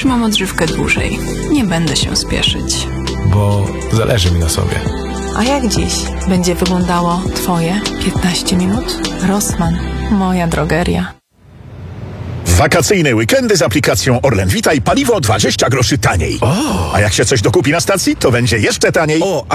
Wytrzymam odżywkę dłużej. Nie będę się spieszyć. Bo zależy mi na sobie. A jak dziś będzie wyglądało Twoje 15 minut? Rossmann, moja drogeria. Wakacyjne weekendy z aplikacją Orlen Witaj, paliwo 20 groszy taniej. A jak się coś dokupi na stacji, to będzie jeszcze taniej.